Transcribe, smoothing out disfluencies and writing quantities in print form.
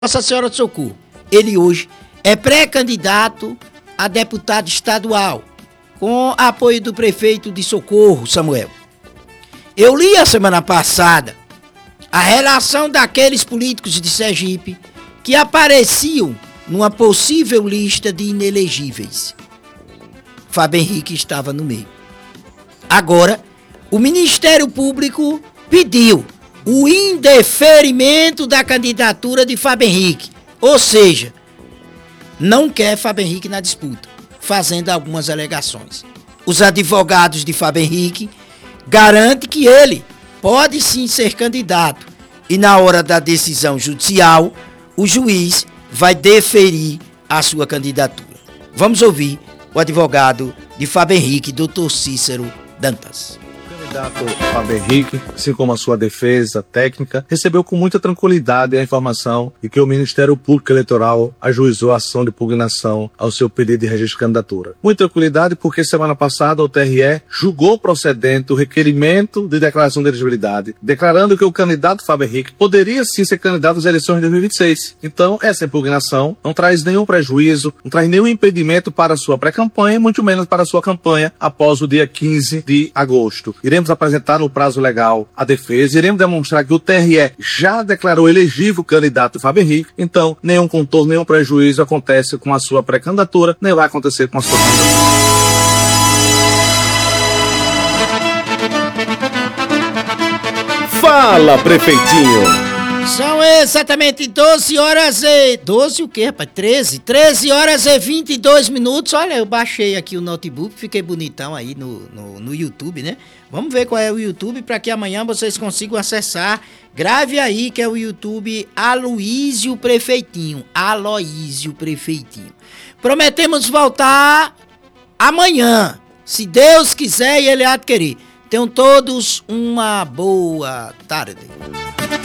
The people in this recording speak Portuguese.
Nossa Senhora do Socorro. Ele hoje é pré-candidato a deputado estadual, com apoio do prefeito de Socorro, Samuel. Eu li a semana passada a relação daqueles políticos de Sergipe que apareciam numa possível lista de inelegíveis. Fábio Henrique estava no meio. Agora, o Ministério Público pediu o indeferimento da candidatura de Fábio Henrique. Ou seja, não quer Fábio Henrique na disputa, fazendo algumas alegações. Os advogados de Fábio Henrique garantem que ele pode sim ser candidato e na hora da decisão judicial, o juiz vai deferir a sua candidatura. Vamos ouvir o advogado de Fábio Henrique, Dr. Cícero Dantas. O candidato Fábio Henrique, assim como a sua defesa técnica, recebeu com muita tranquilidade a informação de que o Ministério Público Eleitoral ajuizou a ação de impugnação ao seu pedido de registro de candidatura. Muita tranquilidade porque semana passada o TRE julgou procedente o requerimento de declaração de elegibilidade, declarando que o candidato Fábio Henrique poderia sim ser candidato às eleições de 2026. Então, essa impugnação não traz nenhum prejuízo, não traz nenhum impedimento para a sua pré-campanha, muito menos para a sua campanha após o dia 15 de agosto. Iremos apresentar no prazo legal a defesa, iremos demonstrar que o TRE já declarou elegível o candidato Fábio Henrique, então nenhum contorno, nenhum prejuízo acontece com a sua pré-candidatura, nem vai acontecer com a sua candidatura. Fala, prefeitinho! São exatamente 12 horas e... 12 o quê, rapaz? 13 horas e 22 minutos. Olha, eu baixei aqui o notebook, fiquei bonitão aí no YouTube, né? Vamos ver qual é o YouTube para que amanhã vocês consigam acessar. Grave aí que é o YouTube Aloísio Prefeitinho. Aloísio Prefeitinho. Prometemos voltar amanhã, se Deus quiser e Ele há de querer. Tenham todos uma boa tarde.